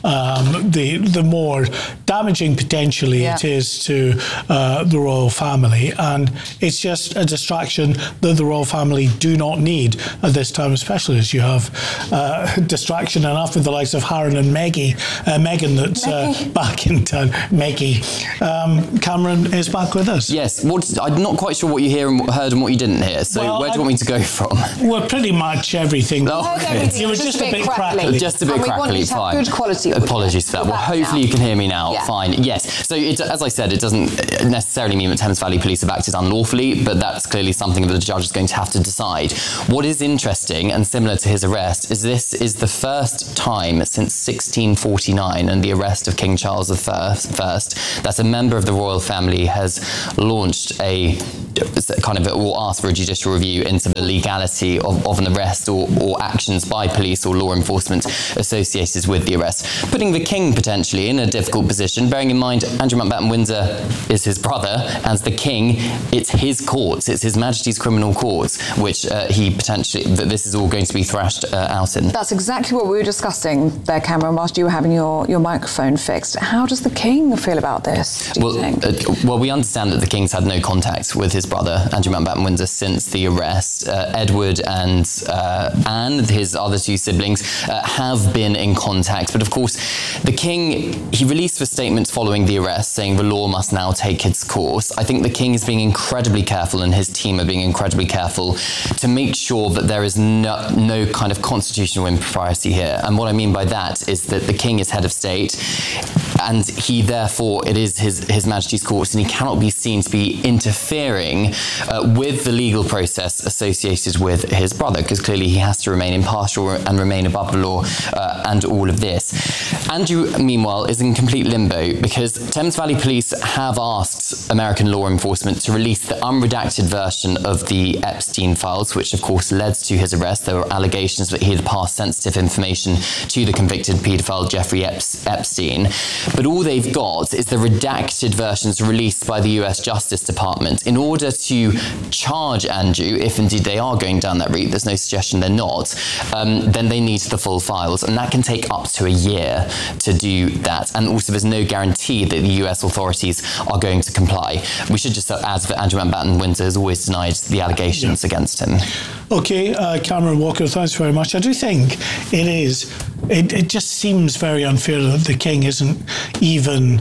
um, the the more damaging potentially yeah. it is to uh, the royal family, and it's just a distraction that the royal family do not need at this time, especially as you have uh, distraction enough with the likes of Harry and Meggie. Uh, Meghan that's uh, back in town. Meggie. Um, Cameron is back with us.
Yes. What, I'm not quite sure what you hear and heard and what you didn't hear. So
well,
where do you want me to go from?
Well, pretty much everything.
Oh, okay.
You
were just, just a bit crackly. crackly.
Just a bit
and
crackly.
We want you to
fine.
have good quality.
Apologies for that. Well, hopefully
now.
you can hear me now.
Yeah.
Fine. Yes. So it, as I said, it doesn't necessarily mean that Thames Valley Police have acted unlawfully, but that's clearly something that the judge is going to have to decide. What is interesting and similar to his arrest is this is the first time since sixteen forty-nine and the arrest of King Charles the First that a member of the royal family has launched a kind of or asked for a judicial review into the legality of, of an arrest or, or actions by police or law enforcement associated with the arrest, putting the King potentially in a difficult position, bearing in mind Andrew Mountbatten-Windsor is his brother, and the King, it's his courts, it's His Majesty's Criminal Courts, which uh, he potentially, that this is all going to be thrashed uh, out in.
That's exactly what we were discussing there, Cameron, whilst you were having your, your microphone fixed. How does the King feel about this, do
well,
you think?
Uh, well, we understand that the King's had no contact with his brother, Andrew Mountbatten-Windsor, since the arrest. Uh, Edward and uh, Anne, his other two siblings, uh, have been in contact. But of course, the King, he released a statement following the arrest saying the law must now take its course. I think the King is being incredibly careful, and his team are being incredibly careful to make sure that there is no, no kind of constitutional impropriety here. And what I mean by that is that the King is head of state, and he therefore, it is his, his Majesty's courts, and he cannot be seen to be interfering uh, with the legal process associated with his brother, because clearly he has to remain impartial and remain above the law uh, and all of this. Andrew, meanwhile, is in complete limbo because Thames Valley Police have asked American law enforcement to release the unredacted version of the Epstein files, which of course led to his arrest. There were allegations that he had passed sensitive information to the convicted paedophile Jeffrey Epstein. But all they've got is the redacted versions released by the U S Justice Department. In order to charge Andrew, if indeed they are going down that route, there's no suggestion they're not, um, then they need the full files. And that can take up to a year to do that. And also there's no guarantee that the U S authorities are going to comply. We should just add that Andrew Mountbatten-Windsor has always denied the allegations yeah. against him.
OK, uh, Cameron Walker, thanks very much. I do think it is, it, it just seems very unfair that the King isn't even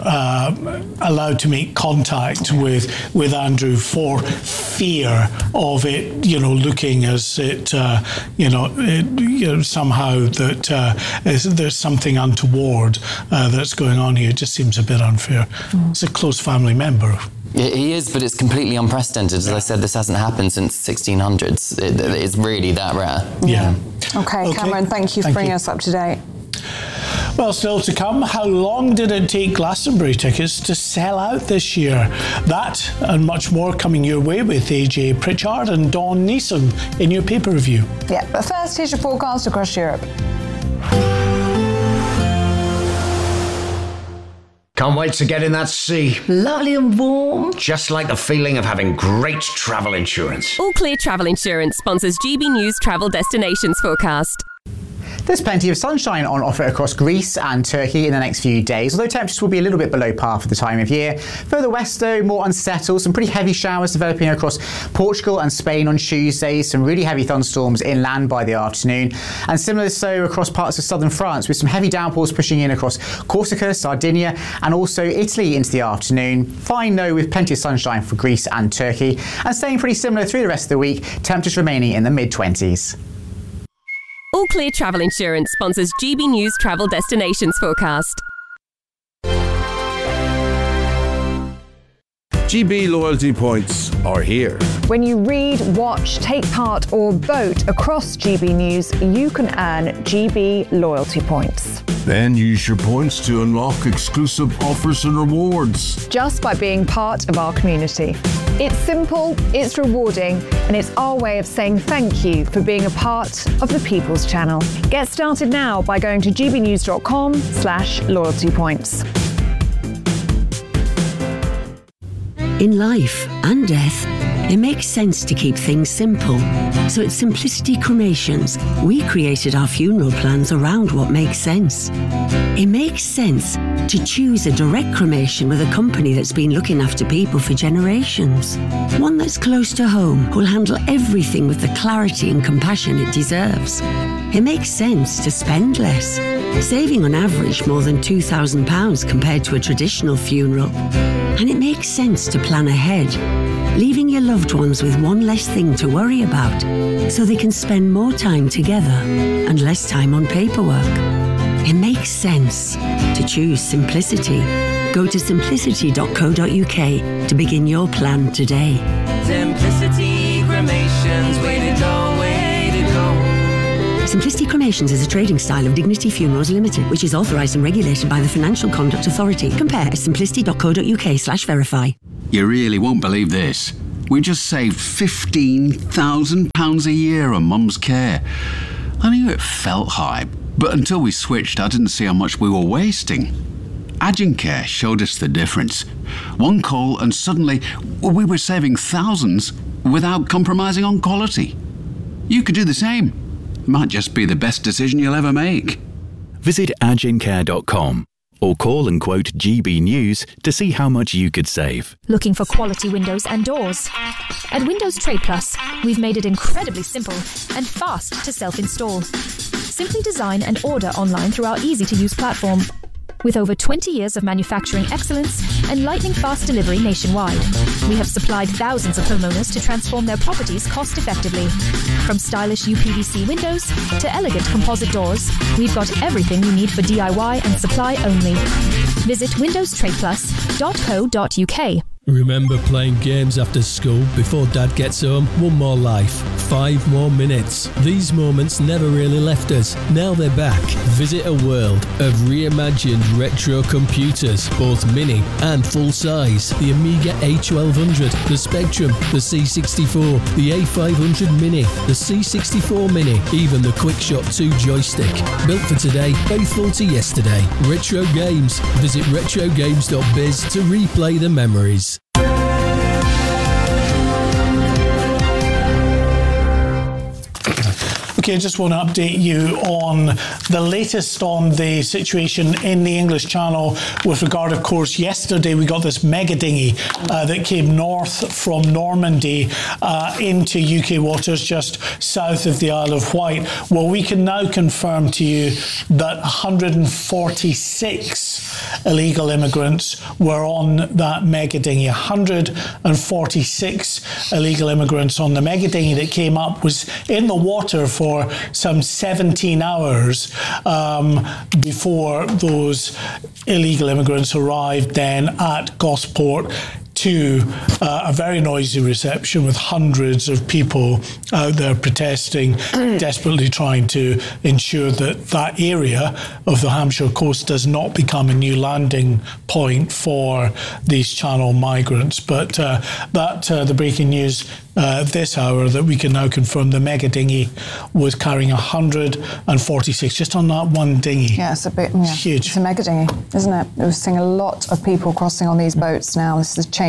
uh, allowed to make contact with with Andrew for fear of it, you know, looking as it, uh, you know, it, you know, somehow that uh, is, there's something untoward uh, that's going on here. It just seems a bit unfair. Mm. It's a close family member.
He is, but it's completely unprecedented. As I said, this hasn't happened since sixteen hundreds. It, it's really that rare.
Yeah.
OK, okay. Cameron, thank you for thank bringing you. us up to date.
Well, still to come, how long did it take Glastonbury tickets to sell out this year? That and much more coming your way with A J Pritchard and Dawn Neeson in your paper review.
Yeah, but first, here's your forecast across Europe.
Can't wait to get in that sea.
Lovely and warm.
Just like the feeling of having great travel insurance.
All Clear Travel Insurance sponsors G B News Travel Destinations Forecast.
There's plenty of sunshine on offer across Greece and Turkey in the next few days, although temperatures will be a little bit below par for the time of year. Further west, though, more unsettled. Some pretty heavy showers developing across Portugal and Spain on Tuesday. Some really heavy thunderstorms inland by the afternoon. And similar so across parts of southern France, with some heavy downpours pushing in across Corsica, Sardinia, and also Italy into the afternoon. Fine, though, with plenty of sunshine for Greece and Turkey. And staying pretty similar through the rest of the week, temperatures remaining in the mid-twenties.
All Clear Travel Insurance sponsors G B News Travel Destinations Forecast.
G B loyalty points are here.
When you read, watch, take part or vote across G B News, you can earn G B loyalty points.
Then use your points to unlock exclusive offers and rewards.
Just by being part of our community. It's simple, it's rewarding, and it's our way of saying thank you for being a part of the People's Channel. Get started now by going to gbnews.com slash loyalty points.
In life and death, it makes sense to keep things simple. So at Simplicity Cremations, we created our funeral plans around what makes sense. It makes sense to choose a direct cremation with a company that's been looking after people for generations. One that's close to home, who'll handle everything with the clarity and compassion it deserves. It makes sense to spend less, saving on average more than two thousand pounds compared to a traditional funeral. And it makes sense to plan ahead, leaving your loved ones with one less thing to worry about, so they can spend more time together and less time on paperwork. It makes sense to choose simplicity. Go to simplicity dot co dot uk to begin your plan today.
Simplicity Cremations, way to go, way to go.
Simplicity Cremations is a trading style of Dignity Funerals Limited, which is authorised and regulated by the Financial Conduct Authority. Compare at simplicity dot co dot uk slash verify.
You really won't believe this. We just saved fifteen thousand pounds a year on Mum's care. I knew it felt high, but until we switched, I didn't see how much we were wasting. Agencare showed us the difference. One call and suddenly we were saving thousands without compromising on quality. You could do the same. Might just be the best decision you'll ever make.
Visit agencare dot com or call and quote G B News to see how much you could save.
Looking for quality windows and doors? At Windows Trade Plus, we've made it incredibly simple and fast to self-install. Simply design and order online through our easy-to-use platform. With over twenty years of manufacturing excellence and lightning-fast delivery nationwide, we have supplied thousands of homeowners to transform their properties cost-effectively. From stylish U P V C windows to elegant composite doors, we've got everything you need for D I Y and supply only. Visit windows trade plus dot co dot uk.
Remember playing games after school before Dad gets home? One more life, five more minutes. These moments never really left us. Now they're back. Visit a world of reimagined retro computers, both mini and full size. The Amiga A twelve hundred, the Spectrum, the C sixty-four, the A five hundred Mini, the C sixty-four Mini, even the QuickShot two joystick. Built for today, faithful to yesterday. Retro games. Visit retro games dot biz to replay the memories.
Okay, I just want to update you on the latest on the situation in the English Channel with regard, of course, yesterday we got this mega dinghy uh, that came north from Normandy uh, into U K waters just south of the Isle of Wight. Well, we can now confirm to you that one hundred forty-six illegal immigrants were on that mega dinghy. one hundred forty-six illegal immigrants on the mega dinghy that came up, was in the water for some seventeen hours um, before those illegal immigrants arrived then at Gosport to uh, a very noisy reception with hundreds of people out there protesting, desperately trying to ensure that that area of the Hampshire coast does not become a new landing point for these Channel migrants. But uh, that, uh, the breaking news uh, this hour, that we can now confirm the mega dinghy was carrying one hundred forty-six, just on that one dinghy.
Yeah, it's a bit, yeah,
it's huge.
It's a mega dinghy, isn't it? We're seeing a lot of people crossing on these boats now. This is a change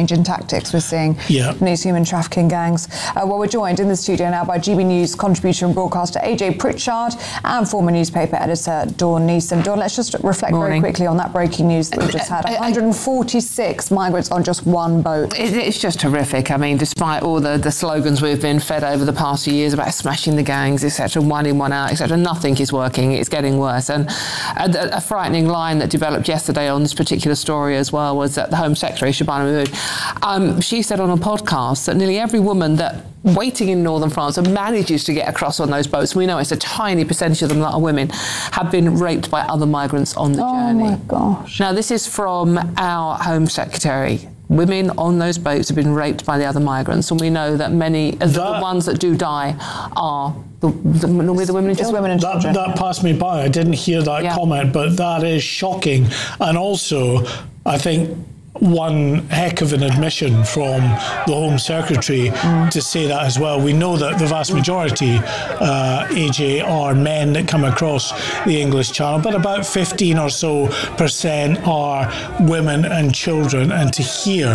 change in tactics we're seeing
yeah.
in these human trafficking gangs. Uh, well, we're joined in the studio now by G B News contributor and broadcaster A J Pritchard and former newspaper editor Dawn Neeson. Dawn, let's just reflect
Morning.
very quickly on that breaking news that we just had. one hundred forty-six migrants on just one boat.
It, it's just horrific. I mean, despite all the, the slogans we've been fed over the past few years about smashing the gangs, et cetera, one in, one out, et cetera, nothing is working. It's getting worse. And a, a frightening line that developed yesterday on this particular story as well was that the Home Secretary, Shabana Mahmood, um, she said on a podcast that nearly every woman that waiting in northern France and manages to get across on those boats, we know it's a tiny percentage of them that are women, have been raped by other migrants on the
oh
journey.
Oh my gosh.
Now, this is from our Home Secretary. Women on those boats have been raped by the other migrants, and we know that many of the ones that do die are the, the, normally the women and children.
Women and children.
That, that passed me by. I didn't hear that
yeah.
comment, but that is shocking. And also, I think one heck of an admission from the Home Secretary mm. to say that as well. We know that the vast majority, uh, A J, are men that come across the English Channel, but about fifteen or so percent are women and children. And to hear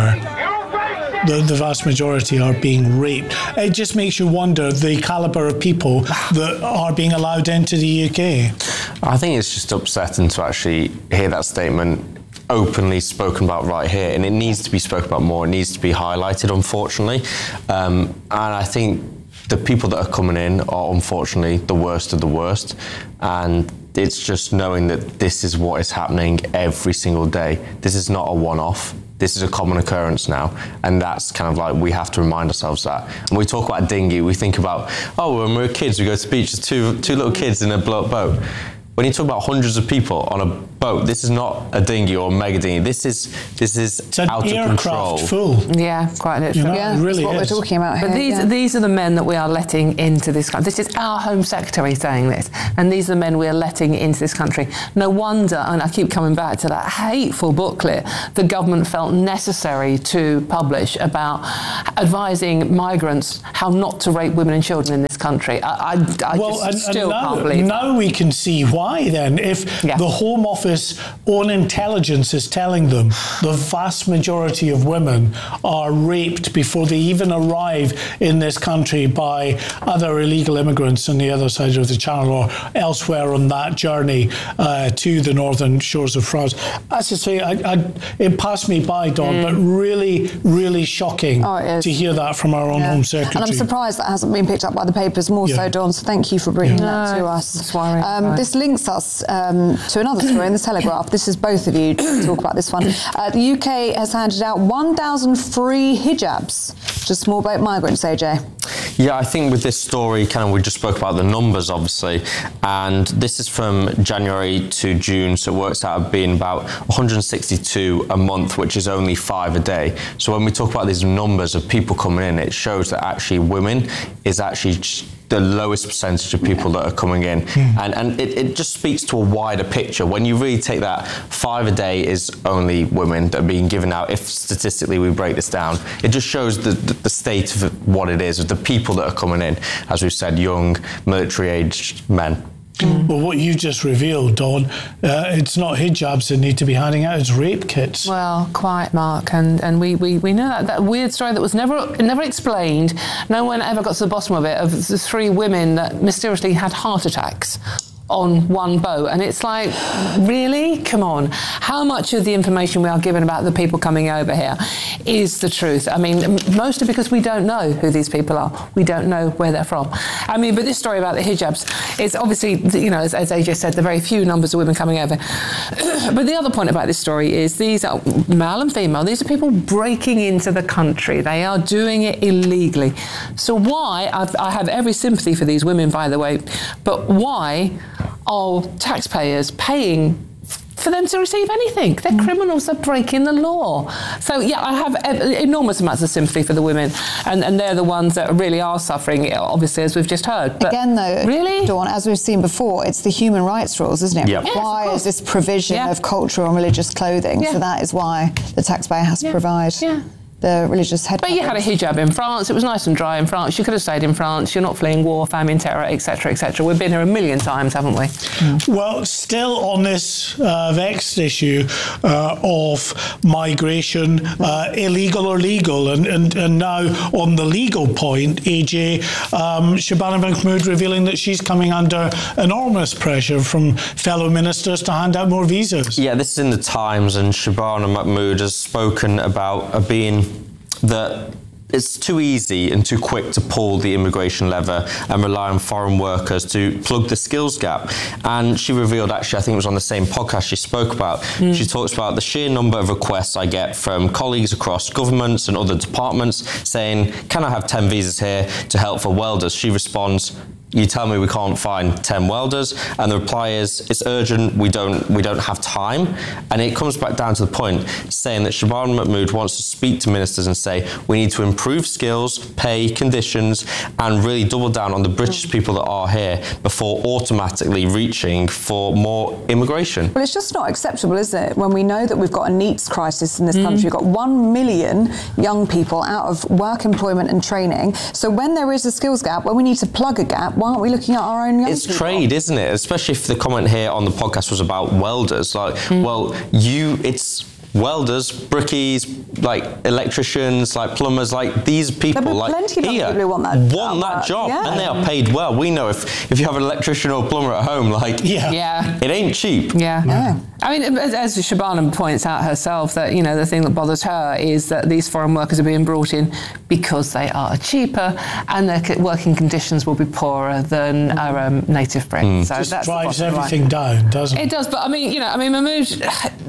The, the vast majority are being raped. It just makes you wonder the calibre of people that are being allowed into the U K.
I think it's just upsetting to actually hear that statement openly spoken about right here, and it needs to be spoken about more. It needs to be highlighted, unfortunately. Um, and I think the people that are coming in are unfortunately the worst of the worst. And it's just knowing that this is what is happening every single day. This is not a one-off. This is a common occurrence now, and that's kind of like, we have to remind ourselves that. And we talk about a dinghy, we think about, oh, when we were kids, we go to the beach, there's two, two little kids in a blow-up boat. When you talk about hundreds of people on a boat, this is not a dinghy or a mega dinghy. This is this is
it's an
out of control.
Full.
Yeah, quite literally.
You know,
yeah,
it really
that's what
is.
we're talking about here. But these
yeah.
these are the men that we are letting into this country. This is our Home Secretary saying this, and these are the men we are letting into this country. No wonder, and I keep coming back to that hateful booklet the government felt necessary to publish about advising migrants how not to rape women and children in this country. I, I, I
well,
just
and,
still
and now,
can't believe
now
that.
we can see why then. If
yeah.
the Home Office own intelligence is telling them the vast majority of women are raped before they even arrive in this country by other illegal immigrants on the other side of the Channel or elsewhere on that journey uh, to the northern shores of France. As I say, I, I, it passed me by, Dawn, mm. but really, really shocking
oh,
to hear that from our own
yeah.
Home Secretary.
And I'm surprised that hasn't been picked up by the papers more yeah. so, Dawn, so thank you for bringing
yeah.
that
no,
to us.
That's worrying,
um,
right.
This links us um, to another story in the Telegraph. This is both of you to talk about this one. Uh, the U K has handed out one thousand free hijabs to small boat migrants, A J.
Yeah, I think with this story, kind of, we just spoke about the numbers, obviously, and this is from January to June, so it works out being about one hundred sixty-two a month, which is only five a day. So when we talk about these numbers of people coming in, it shows that actually women is actually the lowest percentage of people that are coming in. Mm. And, and it, it just speaks to a wider picture. When you really take that, five a day is only women that are being given out. If statistically we break this down, it just shows the, the, the state of what it is, of the people that are coming in. As we've said, young, military-aged men.
Mm. Well, what you just revealed, Dawn, uh, it's not hijabs that need to be handing out, it's rape kits.
Well, quite, Mark, and and we, we, we know that, that weird story that was never never explained. No one ever got to the bottom of it, of the three women that mysteriously had heart attacks on one boat. And it's like, really? Come on. How much of the information we are given about the people coming over here is the truth? I mean, mostly because we don't know who these people are. We don't know where they're from. I mean, but this story about the hijabs is obviously, you know, as, as A J said, the very few numbers of women coming over. But the other point about this story is these are male and female. These are people breaking into the country. They are doing it illegally. So why, I've, I have every sympathy for these women, by the way, but why are taxpayers paying for them to receive anything? They're mm. criminals, they're breaking the law. So yeah, I have enormous amounts of sympathy for the women, and, and they're the ones that really are suffering, obviously, as we've just heard. But
again, though,
really?
Dawn, as we've seen before, it's the human rights rules, isn't it?
Yep.
It requires
yes,
this provision
yeah.
of cultural and religious clothing,
yeah.
so that is why the taxpayer has
yeah.
to provide.
Yeah.
the religious head.
But you had a hijab in France. It was nice and dry in France. You could have stayed in France. You're not fleeing war, famine, terror, et cetera, et cetera. We've been here a million times, haven't we?
Mm. Well, still on this uh, vexed issue uh, of migration, uh, illegal or legal, and, and, and now on the legal point, A J, um, Shabana Mahmood revealing that she's coming under enormous pressure from fellow ministers to hand out more visas.
Yeah, this is in the Times, and Shabana Mahmood has spoken about uh, being that it's too easy and too quick to pull the immigration lever and rely on foreign workers to plug the skills gap. And she revealed, actually, I think it was on the same podcast she spoke about, mm. she talks about the sheer number of requests I get from colleagues across governments and other departments saying, can I have ten visas here to help for welders? She responds, you tell me we can't find ten welders, and the reply is, it's urgent, we don't we don't have time. And it comes back down to the point saying that Shabana Mahmood wants to speak to ministers and say we need to improve skills, pay, conditions, and really double down on the British people that are here before automatically reaching for more immigration.
Well, it's just not acceptable, is it, when we know that we've got a NEETs crisis in this mm. country. We've got one million young people out of work, employment and training. So when there is a skills gap, when we need to plug a gap, why aren't we looking at our own young
it's
people?
Trade, isn't it? Especially if the comment here on the podcast was about welders. Like, mm. well, you, it's welders, brickies, like electricians, like plumbers, like these people,
there
like
plenty of
here,
people who want that,
want that,
that
job,
yeah.
and they are paid well. We know if if you have an electrician or plumber at home, like
yeah,
yeah.
it ain't cheap.
Yeah.
yeah.
I mean, as, as Shabana points out herself, that, you know, the thing that bothers her is that these foreign workers are being brought in because they are cheaper and their working conditions will be poorer than our um, native bred.
Mm.
So
Just
that's
drives
the
everything
line.
down, doesn't it?
It does, but I mean, you know, I mean, Mahmood,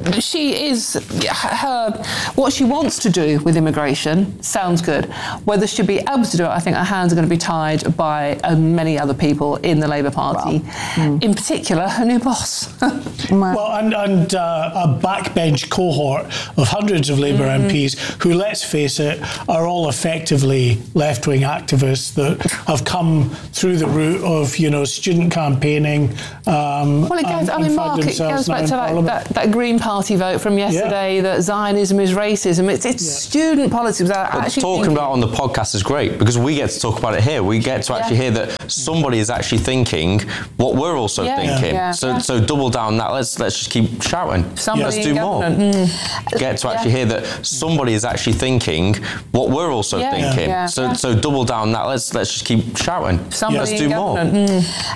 she is, her, what she wants to do with immigration sounds good. Whether she'll be able to do it, I think her hands are going to be tied by uh, many other people in the Labour Party, well, mm. in particular her new boss.
Well, and, and uh, a backbench cohort of hundreds of Labour mm-hmm. M Ps who, let's face it, are all effectively left-wing activists that have come through the route of, you know, student campaigning. Um,
well, it goes,
and,
I mean, Mark, it goes back to like that, that Green Party vote from yesterday, yeah. that Zionism is racism. It's, it's yeah. student politics. Without
but
actually
talking
thinking.
about it on the podcast is great because we get to talk about it here. We get to actually yeah. hear that somebody is actually thinking what we're also
yeah.
thinking.
Yeah.
So,
Yeah.
so double down that. Let's let's just keep shouting.
Somebody
let's do more.
Mm.
Get to actually yeah. hear that somebody is actually thinking what we're also
yeah.
thinking.
Yeah.
So
Yeah.
so double down that. Let's let's just keep shouting.
Somebody
let's do more.
Mm.